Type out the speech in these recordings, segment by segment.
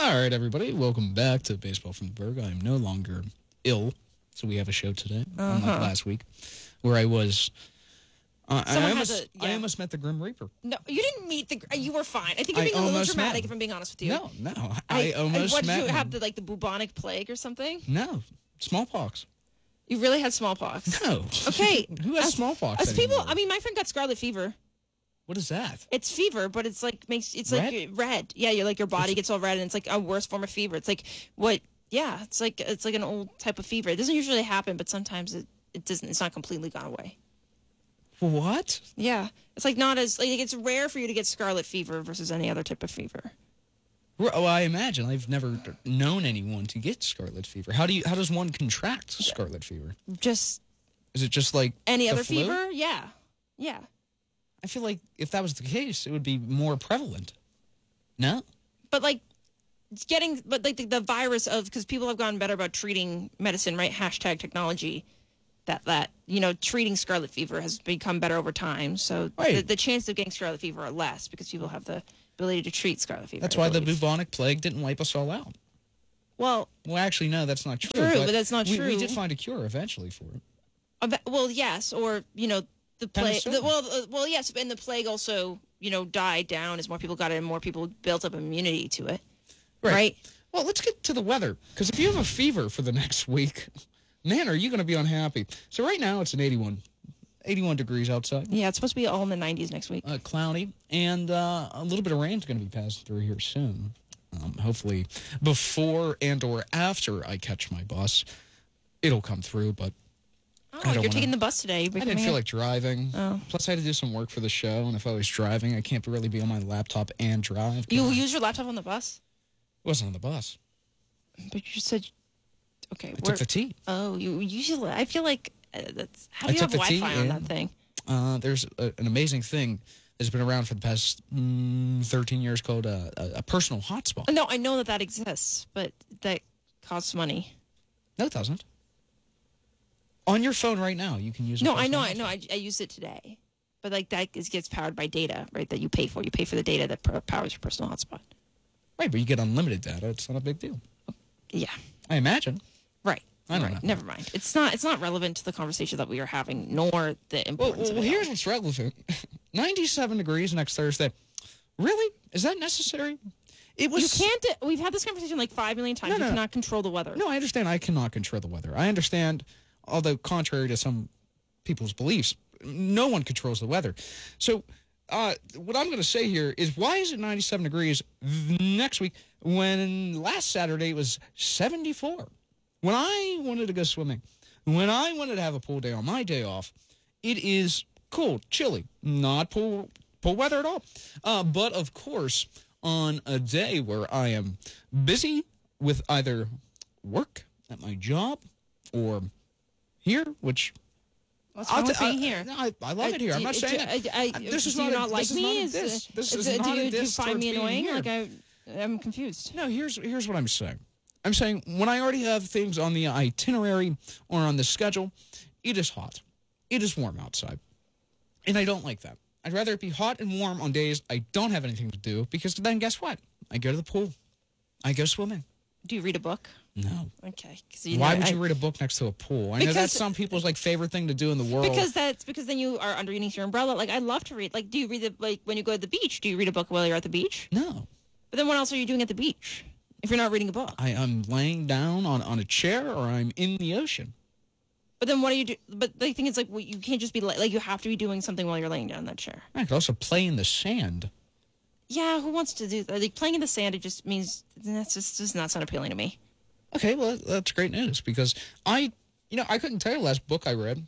All right, everybody, welcome back to Baseball from the Berg. I am no longer ill, so we have a show today, unlike last week, where I was. I almost met the Grim Reaper. No, you didn't meet you were fine. I think you're being a little dramatic, if I'm being honest with you. No. I almost met Did you him. have the bubonic plague or something? No, smallpox. You really had smallpox? No. Okay. Who has smallpox people, anymore? my friend got scarlet fever. What is that? It's fever, but it's like red? like red. Yeah, you're like your body gets all red, and it's like a worse form of fever. It's like what? Yeah, it's like an old type of fever. It doesn't usually happen, but sometimes it doesn't. It's not completely gone away. What? Yeah, it's like not as like it's rare for you to get scarlet fever versus any other type of fever. Oh, I imagine. I've never known anyone to get scarlet fever. How does one contract scarlet fever? Is it just like any other flu? fever? Yeah. I feel like if that was the case, it would be more prevalent. No? But like the virus of, because people have gotten better about treating medicine, right? Hashtag technology. That treating scarlet fever has become better over time. So the chances of getting scarlet fever are less because people have the ability to treat scarlet fever. That's why the bubonic plague didn't wipe us all out. Well, actually, no, that's not true. But that's not true. We did find a cure eventually for it. Well, yes, or the plague. Yes, and the plague also died down as more people got it and more people built up immunity to it. Right? Well, let's get to the weather, because if you have a fever for the next week, man, are you going to be unhappy? So right now it's an 81 degrees outside. Yeah, it's supposed to be all in the 90s next week. Cloudy, and a little bit of rain's going to be passing through here soon. Hopefully before and or after I catch my bus, it'll come through, but you're taking the bus today. I didn't feel like driving. Oh. Plus, I had to do some work for the show, and if I was driving, I can't really be on my laptop and drive. You use your laptop on the bus? It wasn't on the bus. But you said, okay. I took the T. Oh, you usually, I feel like that's, how do you have Wi-Fi on that thing? There's an amazing thing that's been around for the past 13 years called a personal hotspot. No, I know that exists, but that costs money. No, it doesn't. On your phone right now, you can use it. No, I know. I used it today. But like that gets powered by data, right, that you pay for. You pay for the data that powers your personal hotspot. Right, but you get unlimited data. It's not a big deal. Yeah. I imagine. Right. I don't know. Never mind. It's not relevant to the conversation that we are having, nor the importance of it. Well, here's what's relevant. 97 degrees next Thursday. Really? Is that necessary? It was. You can't. We've had this conversation like 5 million times. You cannot control the weather. No, I understand. I cannot control the weather. I understand, although contrary to some people's beliefs, no one controls the weather. So what I'm going to say here is, why is it 97 degrees next week when last Saturday it was 74? When I wanted to go swimming, when I wanted to have a pool day on my day off, it is cool, chilly, not pool weather at all. But of course, on a day where I am busy with either work at my job or here, which what's wrong with being here? I love it here. I'm not saying that. This is not a diss. Do you find me annoying? Here. Like I'm confused. No, here's what I'm saying. I'm saying when I already have things on the itinerary or on the schedule, it is hot. It is warm outside. And I don't like that. I'd rather it be hot and warm on days I don't have anything to do, because then guess what? I go to the pool. I go swimming. Do you read a book? No. Okay. Why would you read a book next to a pool? I know that's some people's favorite thing to do in the world. Because then you are underneath your umbrella. Like, I love to read. Like, do you read when you go to the beach? Do you read a book while you're at the beach? No. But then what else are you doing at the beach if you're not reading a book? I'm laying down on a chair, or I'm in the ocean. But then what do you do? But the thing is, like, you can't just be like you have to be doing something while you're laying down in that chair. I could also play in the sand. Yeah, who wants to do that? Like, playing in the sand, it just means that's just does not sound appealing to me. Okay, well, that's great news, because I couldn't tell you the last book I read.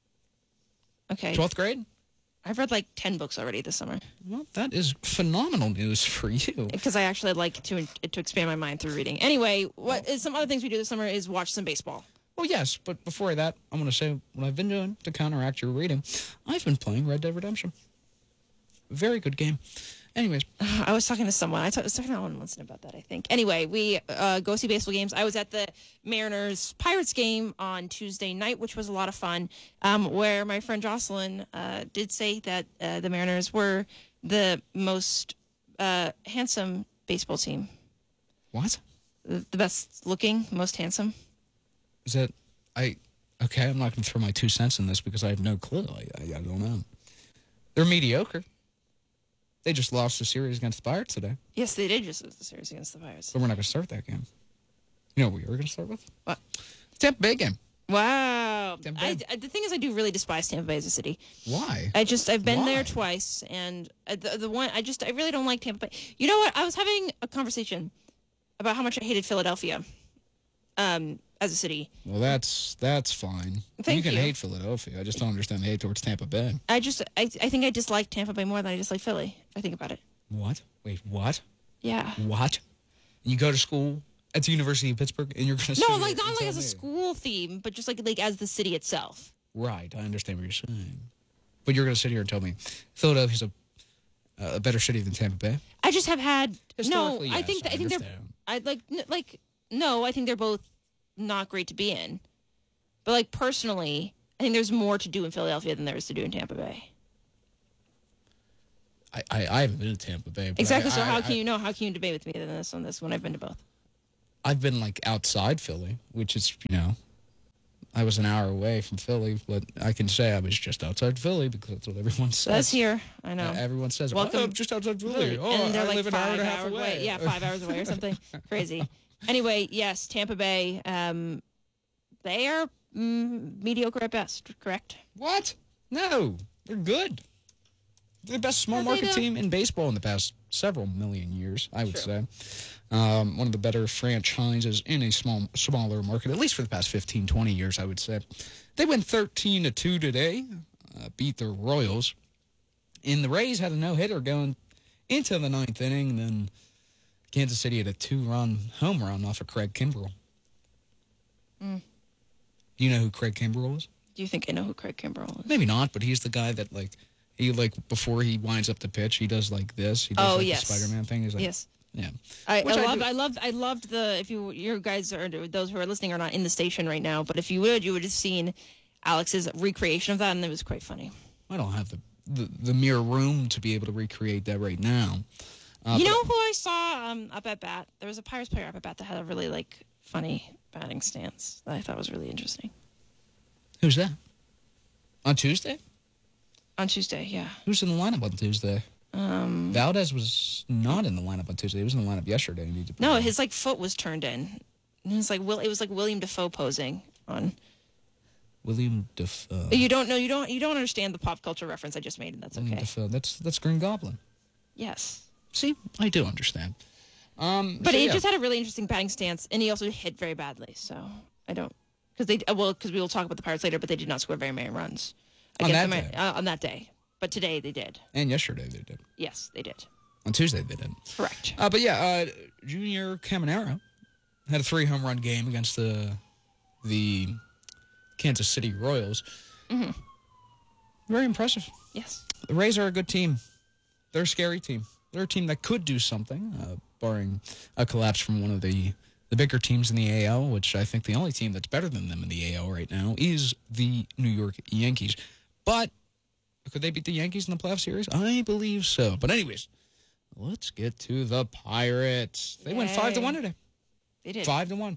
Okay. 12th grade? I've read like 10 books already this summer. Well, that is phenomenal news for you. Because I actually like to expand my mind through reading. Anyway, some other things we do this summer is watch some baseball. Well, yes, but before that, I'm going to say what I've been doing to counteract your reading. I've been playing Red Dead Redemption. Very good game. Anyways. I was talking to someone. I was talking to Alan Winston about that, I think. Anyway, we go see baseball games. I was at the Mariners-Pirates game on Tuesday night, which was a lot of fun, where my friend Jocelyn did say that the Mariners were the most handsome baseball team. What? The best looking, most handsome. Is that okay, I'm not going to throw my 2 cents in this because I have no clue. I don't know. They're mediocre. They just lost the series against the Pirates today. Yes, they did just lose the series against the Pirates. But we're not going to start that game. You know what we were going to start with? What? Tampa Bay game. Wow. Tampa Bay. The thing is, I do really despise Tampa Bay as a city. Why? I've been there Why? twice, and the one, I really don't like Tampa Bay. You know what? I was having a conversation about how much I hated Philadelphia, as a city. Well, that's fine. Thank you can you. hate Philadelphia. I just don't understand the hate towards Tampa Bay. I think I dislike Tampa Bay more than I dislike Philly. I think about it. What? Wait, what? Yeah. What? You go to school at the University of Pittsburgh and you're going to No, like not like as a school theme, but just like as the city itself. Right, I understand what you're saying. But you're going to sit here and tell me Philadelphia's a better city than Tampa Bay? I just have had no. Historically, I yes, think I they're. understand. No. I think they're both not great to be in. But like personally, I think there's more to do in Philadelphia than there is to do in Tampa Bay. I haven't been to Tampa Bay. But Exactly. So how can you know? How can you debate with me on this when I've been to both? I've been like outside Philly, which is, I was an hour away from Philly, but I can say I was just outside Philly because that's what everyone says. That's here. I know. Everyone says, Welcome. I'm just outside Philly. Oh, and they're I like live an hour and a 5 half hours away. Yeah, 5 hours away or something. Crazy. Anyway, yes, Tampa Bay. They are mediocre at best. Correct. What? No, they're good. They're the best small market team in baseball in the past several million years, I would say. One of the better franchises in a smaller market, at least for the past 15, 20 years, I would say. They went 13-2 today, beat the Royals. And the Rays had a no-hitter going into the 9th inning, and then Kansas City had a 2-run home run off of Craig Kimbrell. Do you know who Craig Kimbrell is? Do you think I know who Craig Kimbrell is? Maybe not, but he's the guy that, before he winds up the pitch, he does like this. He does yes. the Spider-Man thing. He's like, yes. Yeah. I loved the, if you guys are, those who are listening are not in the station right now, but if you would have seen Alex's recreation of that, and it was quite funny. I don't have the mere room to be able to recreate that right now. You know who I saw up at bat? There was a Pirates player up at bat that had a really funny batting stance that I thought was really interesting. Who's that? On Tuesday? On Tuesday, yeah. Who's in the lineup on Tuesday? Valdez was not in the lineup on Tuesday. He was in the lineup yesterday. No, his foot was turned in. It was like William Dafoe posing on. William Dafoe. You don't know. You don't understand the pop culture reference I just made, and that's okay. Dafoe. That's Green Goblin. Yes. See, I do understand. But he just had a really interesting batting stance, and he also hit very badly. So I don't, because we will talk about the Pirates later, but they did not score very many runs On that day. But today they did. And yesterday they did. Yes, they did. On Tuesday they did. Correct. But Junior Caminero had a 3-home run game against the Kansas City Royals. Mm-hmm. Very impressive. Yes. The Rays are a good team. They're a scary team. They're a team that could do something, barring a collapse from one of the bigger teams in the AL, which I think the only team that's better than them in the AL right now is the New York Yankees. But could they beat the Yankees in the playoff series? I believe so. But anyways, let's get to the Pirates. They went 5-1 today. They did. 5-1.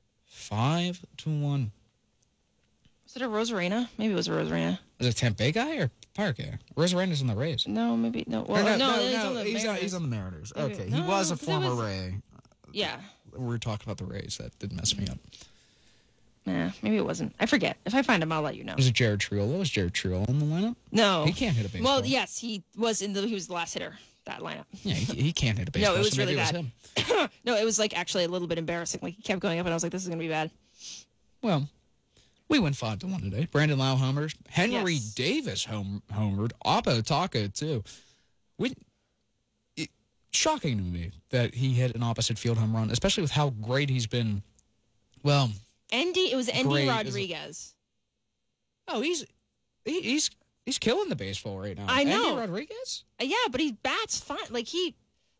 5-1. Was it a Rosarena? Maybe it was a Rosarena. Is it a Tampa Bay guy or Pirate guy? Rosarena's in the Rays. No, maybe no. Well, He's on the Mariners. Maybe. Okay, No, he was a 'cause former Ray. Yeah. We were talking about the Rays. That did mess me up. Nah, maybe it wasn't. I forget. If I find him, I'll let you know. Was it Jared Triolo? Was Jared Triolo in the lineup? No, He can't hit a baseball. Well, yes, he was he was the last hitter that lineup. Yeah, he can't hit a baseball. No, it was so maybe really it bad. was him. No, it was actually a little bit embarrassing. He kept going up, and I was like, "This is gonna be bad." Well, we went 5-1 today. Brandon Lau homers. Henry Yes. Davis homered. Oppo Taka too. Shocking to me that he hit an opposite field home run, especially with how great he's been. Well, It was Endy Great, Rodriguez. oh, he's killing the baseball right now. I know. Andy Rodriguez? Yeah, but he bats fine. He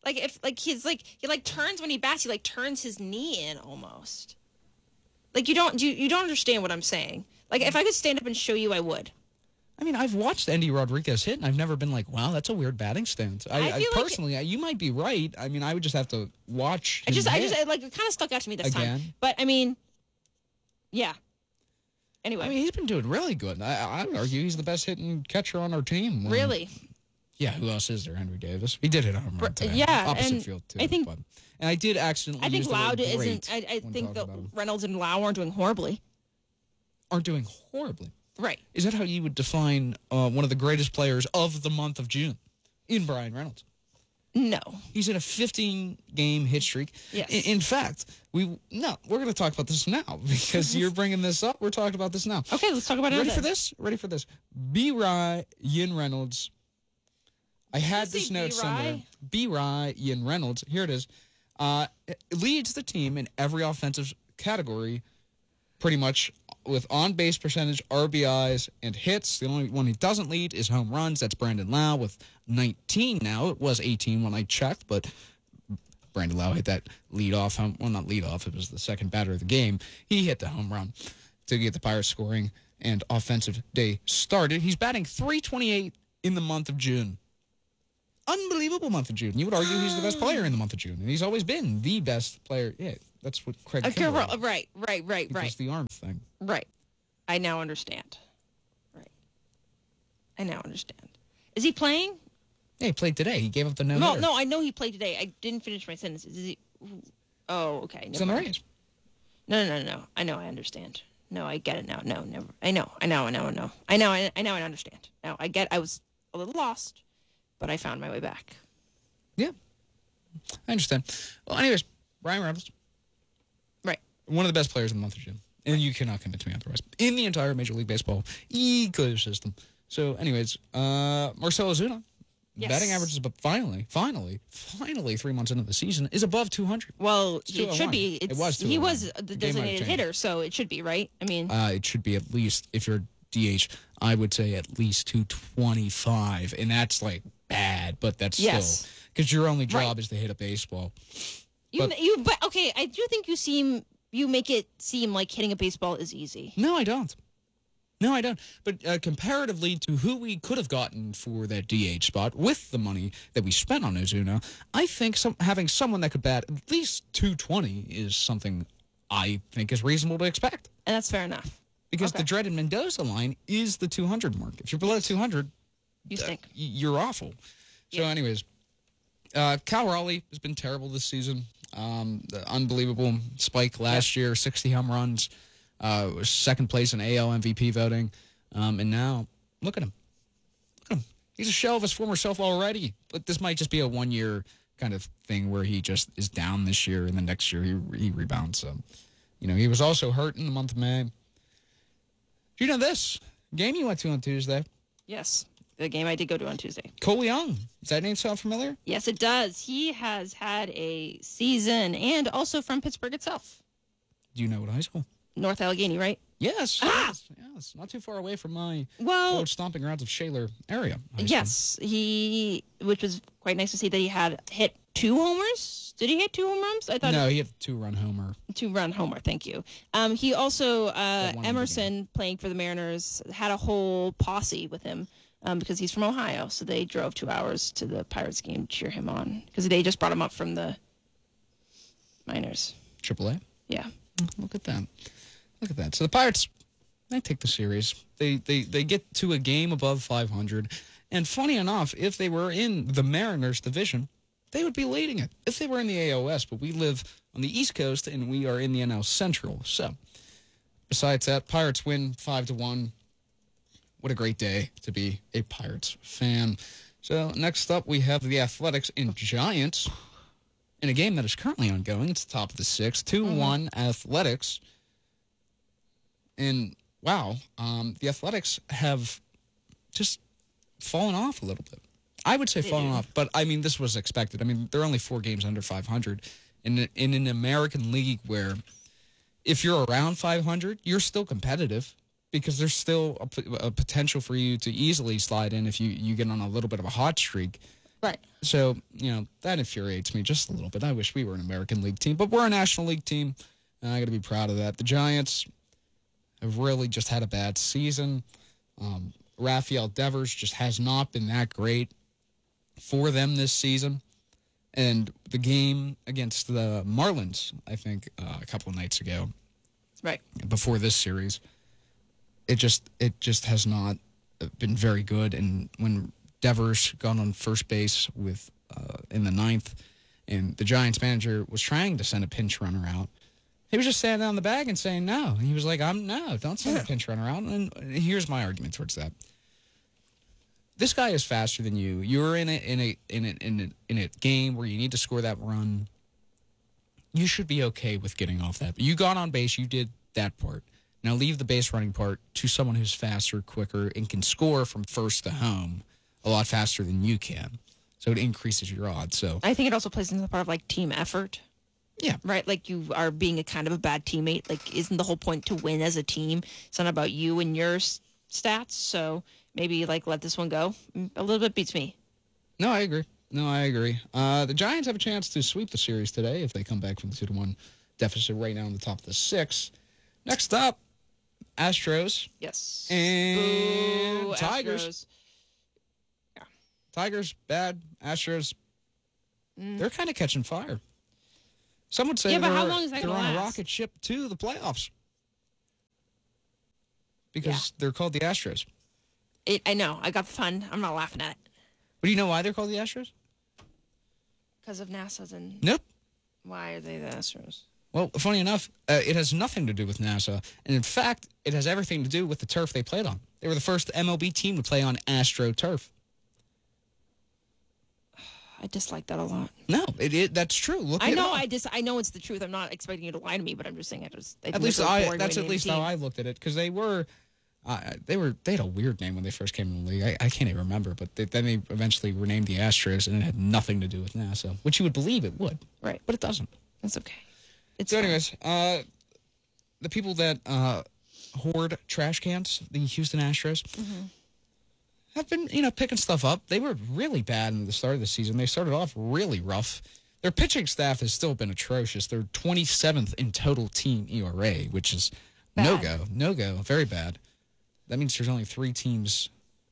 turns when he bats. He turns his knee in almost. You don't understand what I'm saying. If I could stand up and show you, I would. I mean, I've watched Andy Rodriguez hit, and I've never been like, wow, that's a weird batting stance. I feel like personally, you might be right. I mean, I would just have to watch him it kind of stuck out to me this Again? time. But I mean, yeah. Anyway, I mean, he's been doing really good. I would argue he's the best hitting catcher on our team. really. Yeah, who else is there? Henry Davis. He did hit a home run today. Yeah, Opposite and field, too. I think- and I did accidentally I think use the word Loud isn't. great I when think talking that about him. Reynolds and Lau aren't doing horribly. Aren't doing horribly. Right. Is that how you would define one of the greatest players of the month of June in Brian Reynolds? No. He's in a 15-game hit streak. Yes. In fact, we're going to talk about this now because you're bringing this up. We're talking about this now. Okay, let's talk about it. Ready then. for this? Ready for this? B-Rye Yin Reynolds. I had Did you this say note B-Rye? somewhere. B-Rye Yin Reynolds. Here it is. Leads the team in every offensive category, pretty much with on-base percentage, RBIs, and hits. The only one he doesn't lead is home runs. That's Brandon Lau with 19 now. It was 18 when I checked, but Brandon Lau hit that lead-off home. Well, not lead-off. It was the second batter of the game. He hit the home run to get the Pirates scoring, and offensive day started. He's batting .328 in the month of June. Unbelievable month of June. You would argue he's the best player in the month of June, and he's always been the best player. Yeah, that's what Craig Kimbrell did. Right. The arm thing. Right. I now understand. Right. I now understand. Is he playing? Yeah, he played today. He gave up the no. No, I know he played today. I didn't finish my sentence. Is he? Oh, okay. He's on the Rays. No. I know. I understand. No, I get it now. No, never. I know. I understand. Now I get. I was a little lost, but I found my way back. Yeah, I understand. Well, anyways, Brian Reynolds, Right. one of the best players in the month of June, and you cannot convince me otherwise. In the entire Major League Baseball ecosystem. So, anyways, Marcell Ozuna. Yes. Batting averages, but finally, 3 months into the season, is above 200. Well, It's it 201. should be. It was He 201. was the The game might have designated changed. hitter, so it should be, right? I mean, It should be at least, if you're DH, I would say at least 225, and that's like bad, but that's Yes. still because your only job Right. is to hit a baseball. but okay, I do think you make it seem like hitting a baseball is easy. No, I don't. But comparatively to who we could have gotten for that DH spot with the money that we spent on Ozuna, I think having someone that could bat at least 220 is something I think is reasonable to expect. And that's fair enough. Because Okay. the dreaded Mendoza line is the 200 mark. If you're below 200, You stink. you're awful. So, anyways, Cal Raleigh has been terrible this season. The unbelievable spike last year, 60 home runs, was second place in AL MVP voting, and now look at him. He's a shell of his former self already. But this might just be a 1-year kind of thing where he just is down this year, and then next year he rebounds. So, he was also hurt in the month of May. Do you know this game you went to on Tuesday? Yes, the game I did go to on Tuesday. Cole Young. Does that name sound familiar? Yes, it does. He has had a season, and also from Pittsburgh itself, Do you know what high school? North Allegheny, right? Yes. Yes. Not too far away from my Well, old stomping grounds of Shaler area. high school. yes, which was quite nice to see that he had hit 2 homers. Did he hit 2 home runs? I thought No, he had a 2-run homer. 2-run homer. Thank you. He also one in the Emerson playing for the Mariners had a whole posse with him because he's from Ohio, so they drove 2 hours to the Pirates game to cheer him on because they just brought him up from the minors. AAA. Yeah. Look at that. So the Pirates, they take the series. They get to a game above 500. And funny enough, if they were in the Mariners division, they would be leading it. If they were in the AOS, but we live on the East Coast and we are in the NL Central. So besides that, Pirates win 5-1. What a great day to be a Pirates fan. So next up, we have the Athletics and Giants in a game that is currently ongoing. It's the top of the 6th. 2-1 Athletics. And, wow, the Athletics have just fallen off a little bit. I would say fallen off, but, I mean, this was expected. I mean, they're only 4 games under 500. In an American league where if you're around 500, you're still competitive because there's still a potential for you to easily slide in if you get on a little bit of a hot streak. Right. So, that infuriates me just a little bit. I wish we were an American League team, but we're a National League team, and I got to be proud of that. The Giants have really just had a bad season. Rafael Devers just has not been that great for them this season. And the game against the Marlins, I think, a couple of nights ago, Right. before this series, it just has not been very good. And when Devers got on first base with in the ninth, and the Giants manager was trying to send a pinch runner out, he was just standing on the bag and saying no. And he was like, no, don't send a pinch runner out. And here's my argument towards that. This guy is faster than you. You're in a game where you need to score that run. You should be okay with getting off that. But you got on base, you did that part. Now leave the base running part to someone who's faster, quicker, and can score from first to home a lot faster than you can. So it increases your odds. So I think it also plays into the part of like team effort. Yeah. Right? Like you are being a kind of a bad teammate. Like, isn't the whole point to win as a team? It's not about you and your stats. So maybe like let this one go. A little bit beats me. No, I agree. The Giants have a chance to sweep the series today if they come back from the 2-1 deficit right now on the top of the 6. Next up, Astros. Yes. And Boo, Tigers. Astros. Yeah. Tigers, bad. Astros, they're kind of catching fire. Some would say Yeah, but how long is that they're gonna on a last? rocket ship to the playoffs. Because they're called the Astros. I know. I got the fun. I'm not laughing at it. But do you know why they're called the Astros? Because of NASA's and Nope. why are they the Astros? Well, funny enough, it has nothing to do with NASA. And in fact, it has everything to do with the turf they played on. They were the first MLB team to play on Astro turf. I dislike that a lot. No, that's true. Look I it know. up. I know it's the truth. I'm not expecting you to lie to me, but I'm just saying it was. At least that's at least how I looked at it, because they had a weird name when they first came in the league. I can't even remember, but then they eventually renamed the Astros, and it had nothing to do with NASA, which you would believe it would, Right. but it doesn't. That's okay. So, anyways, the people that hoard trash cans, the Houston Astros, have been picking stuff up. They were really bad in the start of the season. They started off really rough. Their pitching staff has still been atrocious. They're 27th in total team ERA, which is Bad. no go, very bad. That means there's only three teams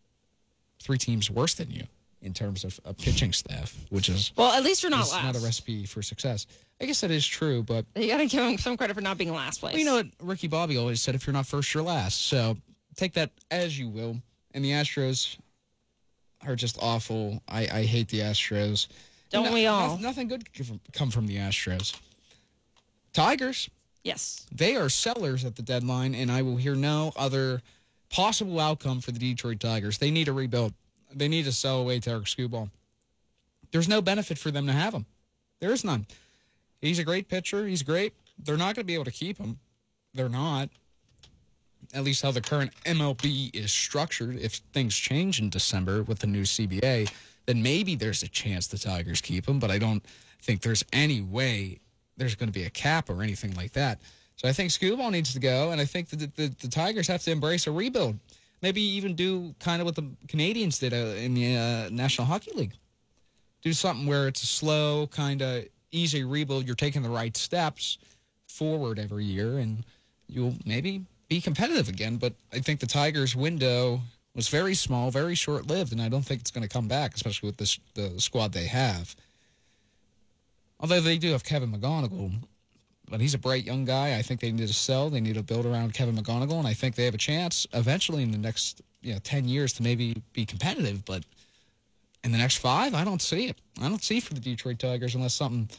worse than you in terms of a pitching staff, which is Well, at least you're not is last. not a recipe for success. I guess that is true, but You got to give them some credit for not being last place. well, you know what Ricky Bobby always said: if you're not first, you're last. So take that as you will. And the Astros are just awful. I hate the Astros. Don't we all? Nothing good can come from the Astros. Tigers, Yes. they are sellers at the deadline, and I will hear no other possible outcome for the Detroit Tigers. They need a rebuild. They need to sell away Tarek Skubal. There's no benefit for them to have him. There is none. He's a great pitcher. He's great. They're not going to be able to keep him. They're not. At least how the current MLB is structured. If things change in December with the new CBA, then maybe there's a chance the Tigers keep him, but I don't think there's any way there's going to be a cap or anything like that. So I think Skubal needs to go, and I think that the Tigers have to embrace a rebuild. Maybe even do kind of what the Canadians did in the National Hockey League. Do something where it's a slow, kind of easy rebuild. You're taking the right steps forward every year, and you'll maybe be competitive again. But I think the Tigers' window was very small, very short-lived, and I don't think it's going to come back, especially with the squad they have. Although they do have Kevin McGonigal, but he's a bright young guy. I think they need to sell. They need to build around Kevin McGonigal, and I think they have a chance eventually in the next 10 years to maybe be competitive. But in the next 5, I don't see it. I don't see it for the Detroit Tigers unless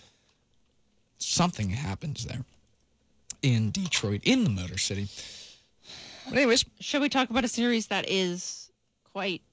something happens there in Detroit, in the Motor City. But anyways, Should we talk about a series that is quite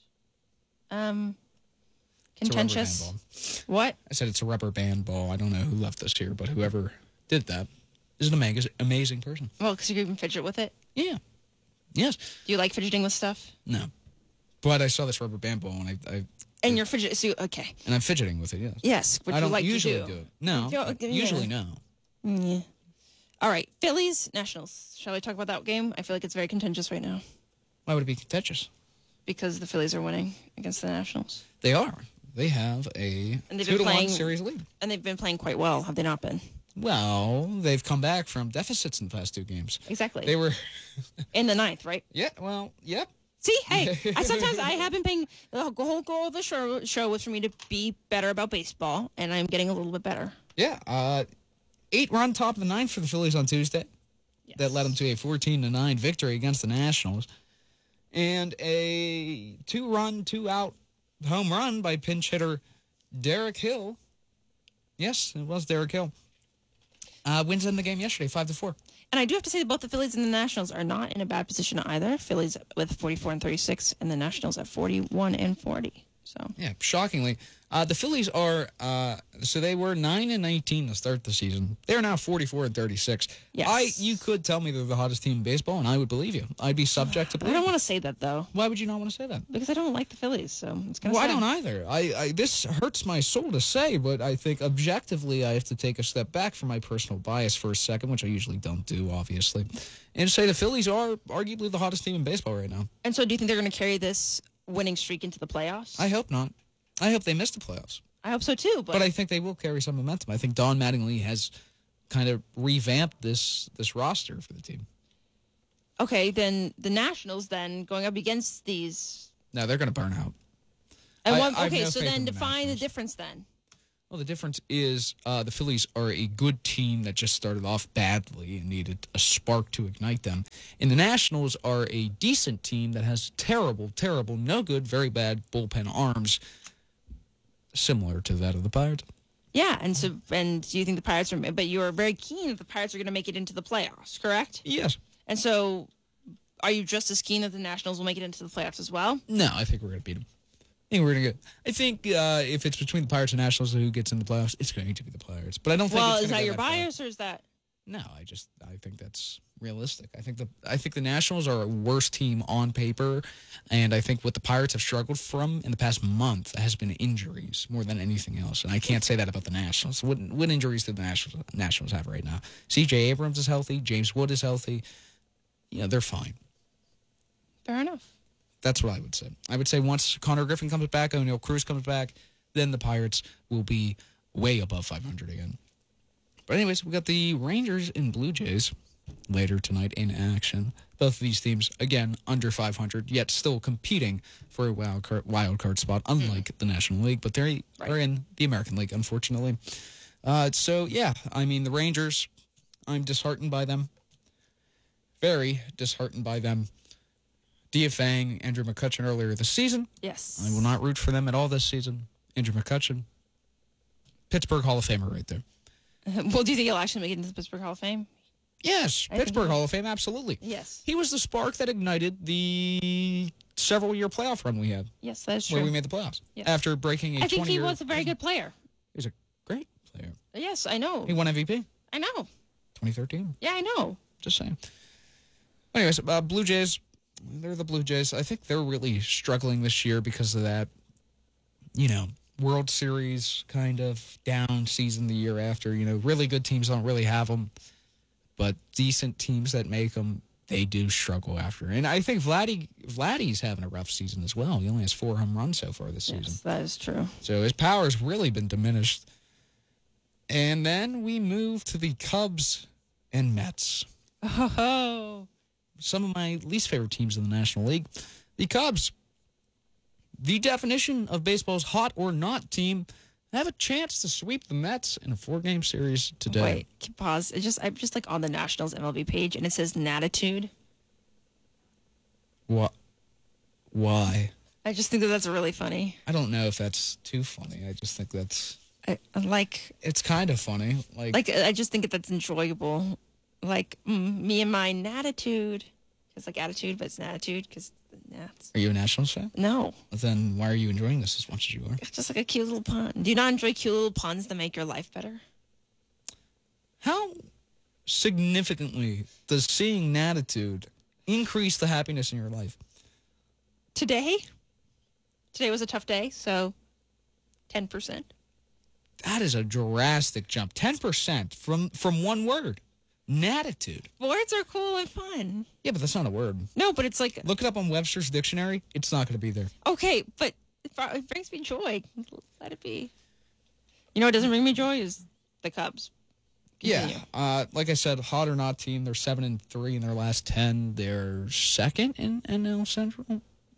it's a rubber contentious? band ball. What? I said it's a rubber band ball. I don't know who left this here, but whoever did that is an amazing person. Well, because you can even fidget with it. Yeah. Yes. Do you like fidgeting with stuff? No. But I saw this rubber band ball, and And you're fidget. So okay. I'm fidgeting with it. Yes. Yes. What I you don't like usually to do. it. No. Yeah. Usually no. Yeah. All right. Phillies, Nationals. Shall we talk about that game? I feel like it's very contentious right now Why would it be contentious? because the Phillies are winning against the Nationals. They are. They have a And they've been 2-1 playing- series lead. And they've been playing quite well, have they not been? Well, they've come back from deficits in the past 2 games. Exactly. They were, in the ninth, right? yeah, well, yep. See, hey, I have been paying. The whole goal of the show was for me to be better about baseball, and I'm getting a little bit better. Yeah, 8-run top of the ninth for the Phillies on Tuesday. Yes. That led them to a 14-9 victory against the Nationals. And a 2-run, 2-out home run by pinch hitter Derek Hill. Yes, it was Derek Hill. Wins in the game yesterday, 5-4. And I do have to say that both the Phillies and the Nationals are not in a bad position either. Phillies with 44-36, and the Nationals at 41-40. So yeah, shockingly, the Phillies are so they were 9-19 to start the season. They're now 44-36. Yes. You could tell me they're the hottest team in baseball, and I would believe you. I'd be subject to I believe. don't want to say that though. Why would you not want to say that? Because I don't like the Phillies, so it's kind of. Well, I don't either. I this hurts my soul to say, but I think objectively I have to take a step back from my personal bias for a second, which I usually don't do, obviously, and say the Phillies are arguably the hottest team in baseball right now. And so, do you think they're going to carry this winning streak into the playoffs? I hope not. I hope they miss the playoffs. I hope so too. But I think they will carry some momentum. I think Don Mattingly has kind of revamped this roster for the team. Okay, then the Nationals going up against these. No, they're going to burn out. And I have no so faith then in the define the Nationals. difference then. Well, the difference is the Phillies are a good team that just started off badly and needed a spark to ignite them. And the Nationals are a decent team that has terrible, no good, very bad bullpen arms, similar to that of the Pirates. Yeah, and do you think the Pirates but you are very keen that the Pirates are going to make it into the playoffs, correct? Yes. And so, are you just as keen that the Nationals will make it into the playoffs as well? No, I think we're going to beat them. I think if it's between the Pirates and Nationals who gets into the playoffs, it's going to be the Pirates. But I don't think. Well, it's is gonna that go your far. bias or is that? No, I think that's realistic. I think the Nationals are a worse team on paper, and I think what the Pirates have struggled from in the past month has been injuries more than anything else. And I can't say that about the Nationals. What injuries do the Nationals have right now? C.J. Abrams is healthy. James Wood is healthy. Yeah, they're fine. Fair enough. That's what I would say. I would say once Connor Griffin comes back, O'Neal Cruz comes back, then the Pirates will be way above 500 again. But anyways, we got the Rangers and Blue Jays later tonight in action. Both of these teams, again, under 500, yet still competing for a wild card spot, unlike the National League. But they're in the American League, unfortunately. So, yeah, I mean, the Rangers, I'm disheartened by them. Very disheartened by them. DFAing Andrew McCutchen earlier this season. Yes. I will not root for them at all this season. Andrew McCutchen, Pittsburgh Hall of Famer right there. Well, do you think he'll actually make it into the Pittsburgh Hall of Fame? Yes, Pittsburgh Hall of Fame, absolutely. Yes. He was the spark that ignited the several-year playoff run we had. Yes, that is true. Where we made the playoffs. Yes. After breaking a 20-year... I think he was a very good player. He was a great player. Yes, I know. He won MVP. I know. 2013. Yeah, I know. Just saying. Anyways, Blue Jays, they're the Blue Jays. I think they're really struggling this year because of that, World Series kind of down season the year after. Really good teams don't really have them, but decent teams that make them, they do struggle after. And I think Vladdy's having a rough season as well. He only has 4 home runs so far this season. Yes, that is true. So his power's really been diminished. And then we move to the Cubs and Mets. Oh. Some of my least favorite teams in the National League. The Cubs, the definition of baseball's hot or not team, have a chance to sweep the Mets in a 4-game series today. Wait, pause. I'm just like on the Nationals MLB page, and it says Natitude. What? Why? I just think that's really funny. I don't know if that's too funny. I just think that's... I like... It's kind of funny. I just think that's enjoyable. Like, me and my Natitude. It's like attitude, but it's Natitude because the Nats. Are you a Nationals fan? No. Then why are you enjoying this as much as you are? It's just like a cute little pun. Do you not enjoy cute little puns that make your life better? How significantly does seeing Natitude increase the happiness in your life? Today was a tough day, so 10%. That is a drastic jump. 10% from one word. Natitude. Words are cool and fun. Yeah, but that's not a word. No, but it's like... Look it up on Webster's dictionary. It's not going to be there. Okay, but it brings me joy. Let it be. You know what doesn't bring me joy is the Cubs. Continue. Yeah, like I said, hot or not team. They're 7-3 in their last 10. They're second in NL Central.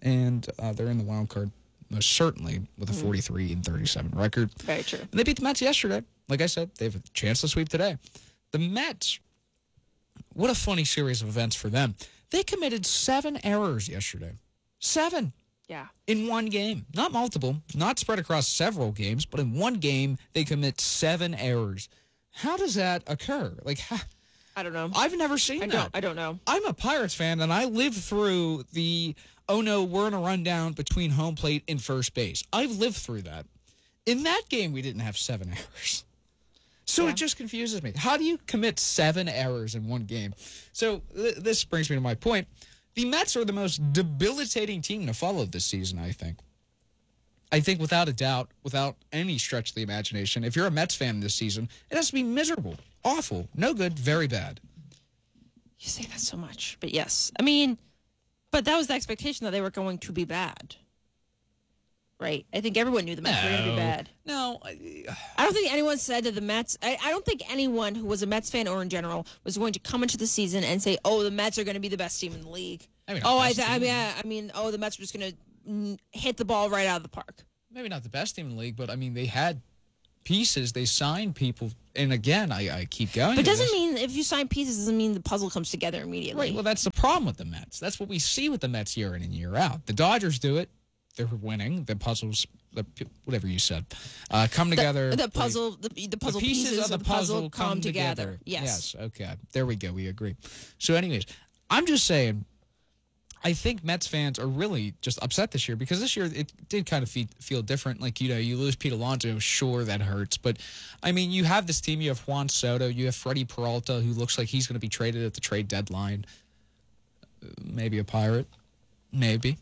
and they're in the wild card most certainly with a 43-37 record. Very true. And they beat the Mets yesterday. Like I said, they have a chance to sweep today. The Mets, what a funny series of events for them. They committed 7 errors yesterday. 7 Yeah. in one game. Not multiple, not spread across several games, but in one game, they commit 7 errors. How does that occur? I don't know. I've never seen that. I don't know. I'm a Pirates fan, and I lived through the, oh no, we're in a rundown between home plate and first base. I've lived through that. In that game, we didn't have 7 errors. So it just confuses me. How do you commit 7 errors in one game? So this brings me to my point. The Mets are the most debilitating team to follow this season, I think. I think without a doubt, without any stretch of the imagination, if you're a Mets fan this season, it has to be miserable, awful, no good, very bad. You say that so much, but yes. I mean, but that was the expectation that they were going to be bad. Right? I think everyone knew the Mets were going to be bad. No. I don't think anyone said that the Mets, I don't think anyone who was a Mets fan or in general was going to come into the season and say, oh, the Mets are going to be the best team in the league. The Mets are just going to hit the ball right out of the park. Maybe not the best team in the league, but I mean, they had pieces, they signed people, and again, I keep going. But doesn't mean if you sign pieces doesn't mean the puzzle comes together immediately. Right. Well, that's the problem with the Mets. That's what we see with the Mets year in and year out. The Dodgers do it. They're winning. The puzzles, whatever you said, come together. The puzzle, the puzzle pieces of the puzzle come together. Yes. Okay. There we go. We agree. So, anyways, I'm just saying, I think Mets fans are really just upset this year because this year it did kind of feel different. Like, you lose Pete Alonso, sure, that hurts. But, I mean, you have this team. You have Juan Soto. You have Freddie Peralta, who looks like he's going to be traded at the trade deadline. Maybe a Pirate. Maybe.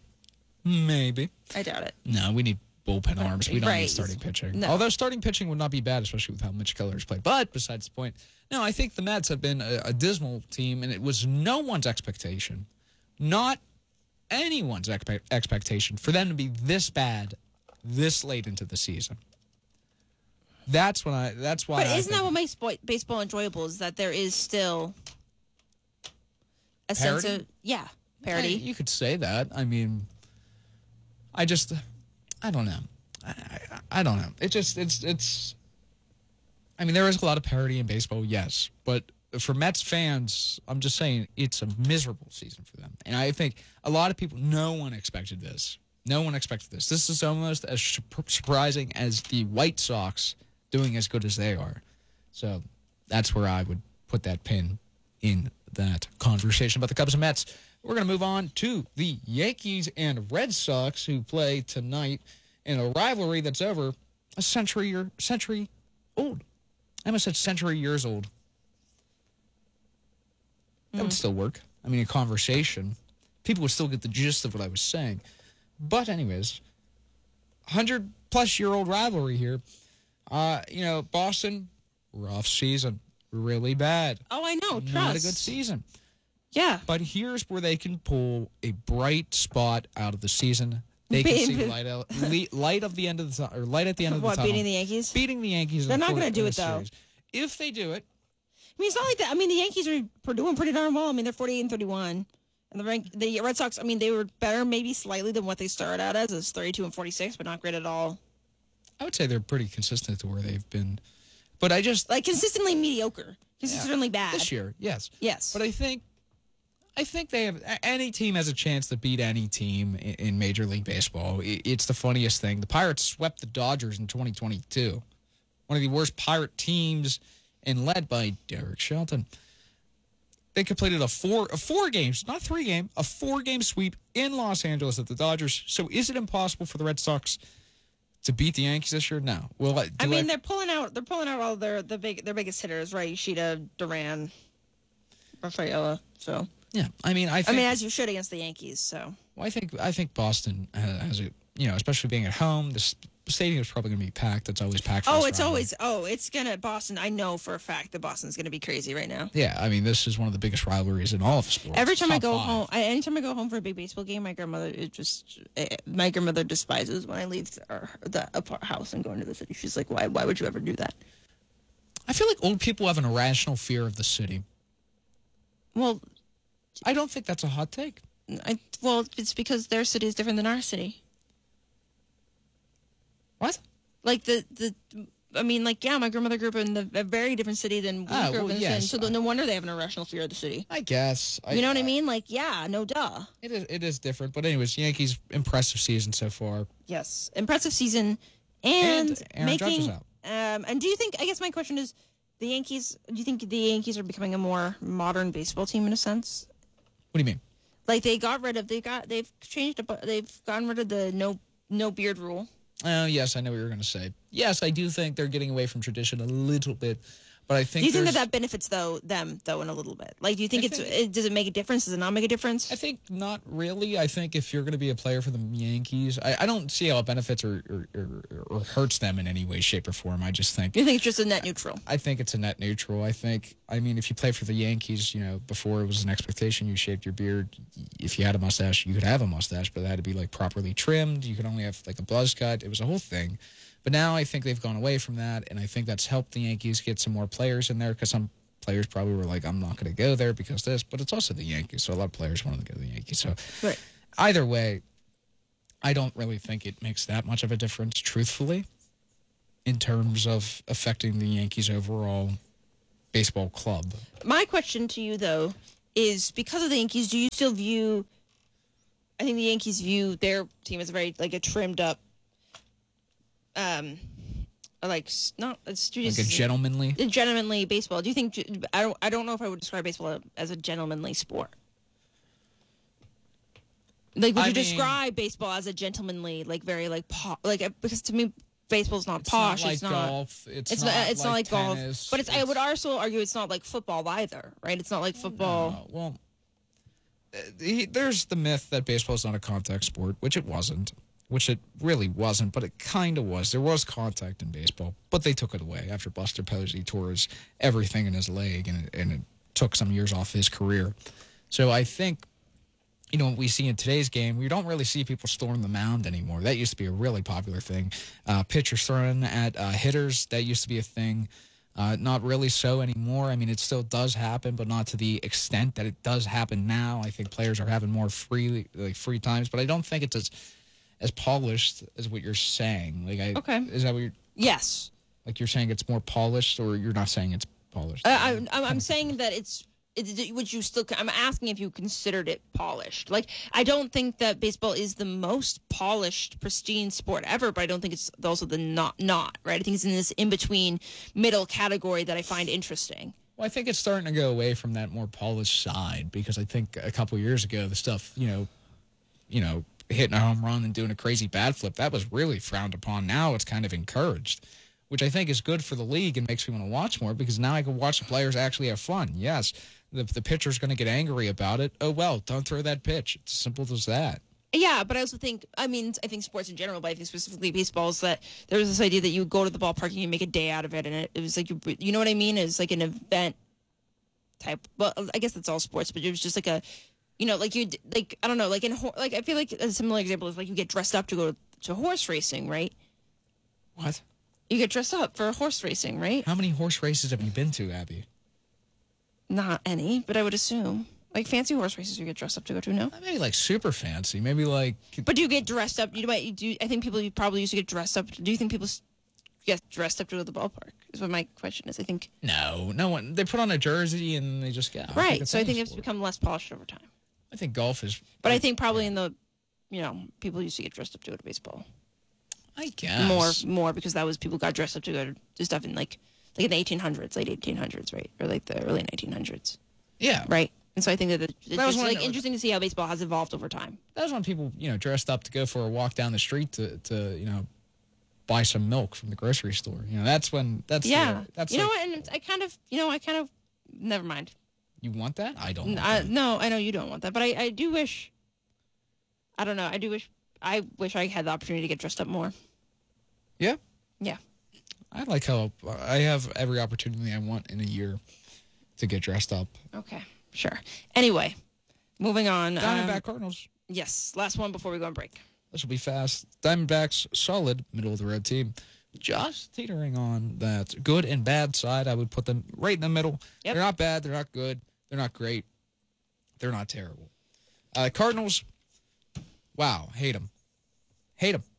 I doubt it. No, we need bullpen arms. We don't Right. need starting pitching. No. Although starting pitching would not be bad, especially with how Mitch Keller has played. But besides the point, no, I think the Mets have been a dismal team, and it was no one's expectation, not anyone's expectation, for them to be this bad this late into the season. That's why. But isn't that what makes baseball enjoyable? Is that there is still a sense of parity. You could say that. I mean, I don't know. I don't know. It's. I mean, there is a lot of parity in baseball, yes, but for Mets fans, I'm just saying it's a miserable season for them. And I think a lot of people, no one expected this. No one expected this. This is almost as surprising as the White Sox doing as good as they are. So that's where I would put that pin in that conversation about the Cubs and Mets. We're going to move on to the Yankees and Red Sox, who play tonight in a rivalry that's over a century old. I almost said century years old. That would still work. I mean, a conversation. People would still get the gist of what I was saying. But anyways, 100-plus-year-old rivalry here. Boston, rough season. Really bad. Oh, I know. Trust. Not a good season. Yeah. But here's where they can pull a bright spot out of the season. They can see light at the end of the tunnel. What, beating the Yankees? Beating the Yankees. They're not going to do it, though. Series. If they do it. I mean, it's not like that. I mean, the Yankees are doing pretty darn well. I mean, they're 48-31. And the Red Sox, I mean, they were better maybe slightly than what they started out as 32-46, but not great at all. I would say they're pretty consistent to where they've been. But I just... Like, consistently mediocre. Consistently bad. This year, yes. Yes. But I think they have... Any team has a chance to beat any team in Major League Baseball. It's the funniest thing. The Pirates swept the Dodgers in 2022. One of the worst Pirate teams, and led by Derek Shelton. They completed a four games, not 3 game, a 4-game sweep in Los Angeles at the Dodgers. So is it impossible for the Red Sox to beat the Yankees this year? No. Well, they're pulling out all their biggest hitters, right? Ishida, Duran, Rafaela. So yeah, I mean, as you should against the Yankees. So well, I think Boston has a, especially being at home, the stadium is probably going to be packed. It's always packed. It's gonna Boston. I know for a fact that Boston's gonna be crazy right now. Yeah, I mean, this is one of the biggest rivalries in all of sports. Anytime I go home for a big baseball game, my grandmother despises when I leave the house and go into the city. She's like, why would you ever do that? I feel like old people have an irrational fear of the city. Well, I don't think that's a hot take. Well, it's because their city is different than our city. What? Like my grandmother grew up in a very different city than we grew up in. Yes. So no wonder they have an irrational fear of the city. I guess. You know what I mean? Like, no duh. It is different. But anyways, Yankees impressive season so far. Yes, impressive season, and Aaron Judge is out. And do you think? I guess my question is, the Yankees. Do you think the Yankees are becoming a more modern baseball team in a sense? What do you mean? Like they've gotten rid of the no beard rule. Oh, yes, I know what you're going to say. Yes, I do think they're getting away from tradition a little bit, but I think. Do you think that benefits them in a little bit? Like, do you think does it make a difference? Does it not make a difference? I think not really. I think if you're going to be a player for the Yankees, I don't see how it benefits or hurts them in any way, shape, or form. I just think. You think it's just a net neutral? I think it's a net neutral. I mean, if you play for the Yankees, before it was an expectation, you shaved your beard. If you had a mustache, you could have a mustache, but it had to be like properly trimmed. You could only have like a buzz cut. It was a whole thing. But now I think they've gone away from that, and I think that's helped the Yankees get some more players in there because some players probably were like, I'm not going to go there because this, but it's also the Yankees, so a lot of players wanted to go to the Yankees. So right. Either way, I don't really think it makes that much of a difference, truthfully, in terms of affecting the Yankees' overall baseball club. My question to you, though, is because of the Yankees, do you still view, I think the Yankees view their team as very, like, a trimmed up, like a gentlemanly baseball. Do you think I don't know if I would describe baseball as a gentlemanly sport? Like, would you describe baseball as a gentlemanly, like very like because to me baseball's not posh. It's not like golf. It's not like golf. Tennis. But I would also argue it's not like football either, right? It's not like football. No, well, there's the myth that baseball is not a contact sport, which it wasn't. Which it really wasn't, but it kind of was. There was contact in baseball, but they took it away after Buster Posey tore everything in his leg, and it took some years off his career. So I think, what we see in today's game, we don't really see people storm the mound anymore. That used to be a really popular thing. Pitchers throwing at hitters, that used to be a thing. Not really so anymore. I mean, it still does happen, but not to the extent that it does happen now. I think players are having more free times, but I don't think it's as polished as what you're saying. Okay. Is that what you're... Yes. Like you're saying it's more polished, or you're not saying it's polished? I'm saying that would you still... I'm asking if you considered it polished. Like, I don't think that baseball is the most polished, pristine sport ever, but I don't think it's also the not, right? I think it's in this in-between middle category that I find interesting. Well, I think it's starting to go away from that more polished side, because I think a couple years ago, the stuff, hitting a home run and doing a crazy bat flip, that was really frowned upon. Now it's kind of encouraged, which I think is good for the league and makes me want to watch more, because now I can watch the players actually have fun. Yes, the pitcher's going to get angry about it. Oh, well, don't throw that pitch. It's as simple as that. Yeah, but I also think, I think sports in general, but I think specifically baseball, is that there was this idea that you would go to the ballpark and you make a day out of it, and it was like, you know what I mean? It's like an event type. Well, I guess that's all sports, but it was just like a... I don't know, I feel like a similar example is like you get dressed up to go to horse racing, right? What? You get dressed up for horse racing, right? How many horse races have you been to, Abby? Not any, but I would assume. Like fancy horse races you get dressed up to go to, no? Maybe like super fancy. Maybe like... But do you get dressed up? I think people probably used to get dressed up. Do you think people get dressed up to go to the ballpark? Is what my question is. I think... No one. They put on a jersey and they just go. Right, so I think it's become less polished over time. I think golf is... But I think probably in the, people used to get dressed up to go to baseball. I guess. More because that was people got dressed up to go to stuff in like in the 1800s, late 1800s, right? Or like the early 1900s. Yeah. Right? And so I think that it's just interesting to see how baseball has evolved over time. That was when people, dressed up to go for a walk down the street to buy some milk from the grocery store. That's when... That's what? And I kind of... Never mind. You want that? I don't. No, I know you don't want that, but I do wish. I don't know. I wish I had the opportunity to get dressed up more. Yeah. Yeah. I like how I have every opportunity I want in a year to get dressed up. Okay, sure. Anyway, moving on. Diamondback Cardinals. Yes, last one before we go on break. This will be fast. Diamondbacks, solid middle of the road team. Just teetering on that good and bad side. I would put them right in the middle. Yep. They're not bad. They're not good. They're not great. They're not terrible. Cardinals, wow, hate them. Hate them.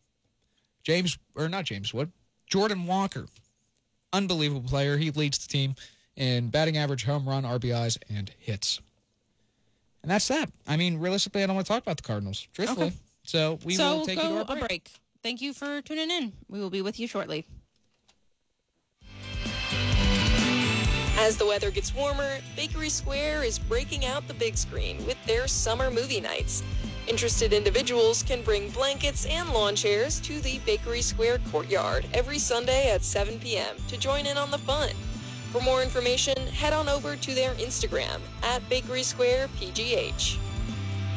Jordan Walker, unbelievable player. He leads the team in batting average, home run, RBIs, and hits. And that's that. I mean, realistically, I don't want to talk about the Cardinals, truthfully. Okay. So we will take you to our break. Thank you for tuning in. We will be with you shortly. As the weather gets warmer, Bakery Square is breaking out the big screen with their summer movie nights. Interested individuals can bring blankets and lawn chairs to the Bakery Square courtyard every Sunday at 7 p.m. to join in on the fun. For more information, head on over to their Instagram at Bakery Square PGH.